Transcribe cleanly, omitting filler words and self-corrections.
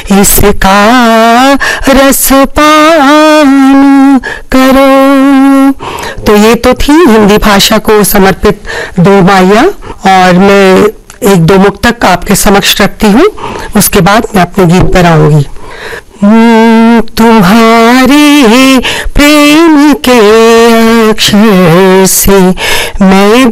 इसका रस पान करो। तो ये तो थी हिंदी भाषा को समर्पित दो माइयाँ, और मैं एक दो मुक्तक आपके समक्ष रखती हूँ, उसके बाद मैं अपने गीत पर आऊंगी। तुम्हारे प्रेम के अक्षर से मैं